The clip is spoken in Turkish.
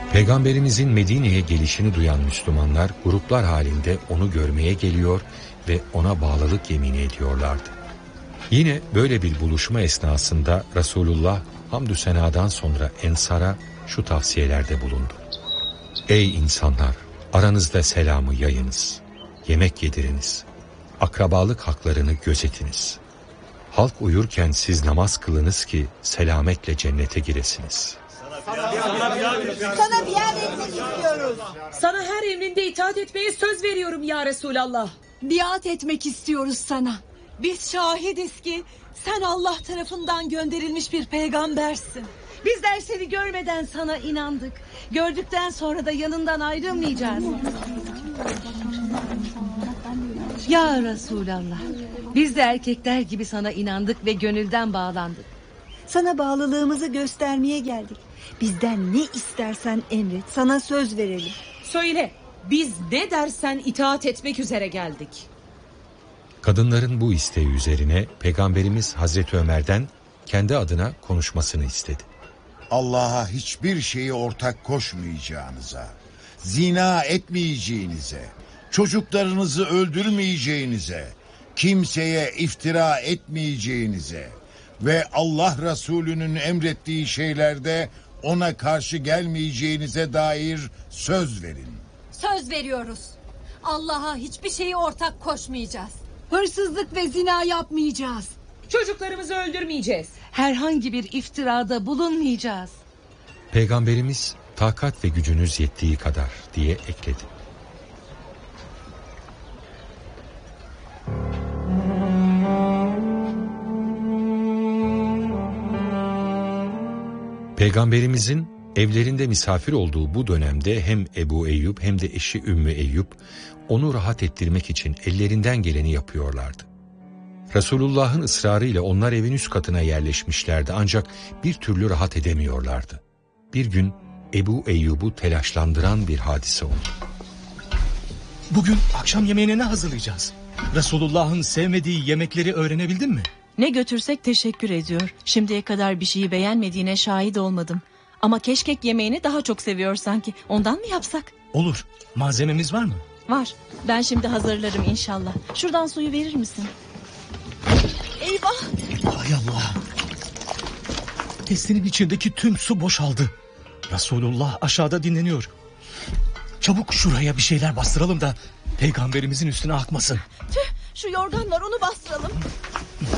Peygamberimizin Medine'ye gelişini duyan Müslümanlar gruplar halinde onu görmeye geliyor ve ona bağlılık yemini ediyorlardı. Yine böyle bir buluşma esnasında Resulullah hamdü senadan sonra Ensar'a şu tavsiyelerde bulundu. Ey insanlar! Aranızda selamı yayınız, yemek yediriniz, akrabalık haklarını gözetiniz. Halk uyurken siz namaz kılınız ki selametle cennete giresiniz. Sana biat etmek istiyoruz. Sana her emrinde itaat etmeye söz veriyorum ya Resulallah. Biat etmek istiyoruz sana. Biz şahidiz ki sen Allah tarafından gönderilmiş bir peygambersin. Bizler seni görmeden sana inandık. Gördükten sonra da yanından ayrılmayacağız. Ya Resulallah, biz de erkekler gibi sana inandık ve gönülden bağlandık. Sana bağlılığımızı göstermeye geldik. Bizden ne istersen emret, sana söz verelim. Söyle, biz ne dersen itaat etmek üzere geldik. Kadınların bu isteği üzerine Peygamberimiz Hazreti Ömer'den kendi adına konuşmasını istedi. Allah'a hiçbir şeyi ortak koşmayacağınıza, zina etmeyeceğinize, çocuklarınızı öldürmeyeceğinize, kimseye iftira etmeyeceğinize ve Allah Resulü'nün emrettiği şeylerde ona karşı gelmeyeceğinize dair söz verin. Söz veriyoruz. Allah'a hiçbir şeyi ortak koşmayacağız. Hırsızlık ve zina yapmayacağız. Çocuklarımızı öldürmeyeceğiz. Herhangi bir iftirada bulunmayacağız. Peygamberimiz takat ve gücünüz yettiği kadar diye ekledi. Peygamberimizin evlerinde misafir olduğu bu dönemde hem Ebu Eyyub hem de eşi Ümmü Eyyub onu rahat ettirmek için ellerinden geleni yapıyorlardı. Resulullah'ın ısrarıyla onlar evin üst katına yerleşmişlerdi ancak bir türlü rahat edemiyorlardı. Bir gün Ebu Eyyub'u telaşlandıran bir hadise oldu. Bugün akşam yemeğine ne hazırlayacağız? Resulullah'ın sevmediği yemekleri öğrenebildin mi? Ne götürsek teşekkür ediyor. Şimdiye kadar bir şeyi beğenmediğine şahit olmadım. Ama keşkek yemeğini daha çok seviyor sanki. Ondan mı yapsak? Olur. Malzememiz var mı? Var. Ben şimdi hazırlarım inşallah. Şuradan suyu verir misin? Eyvah! Hay Allah! Testinin içindeki tüm su boşaldı. Resulullah aşağıda dinleniyor. Çabuk şuraya bir şeyler bastıralım da Peygamberimizin üstüne akmasın. Tüh! Şu yorgan var, onu bastıralım.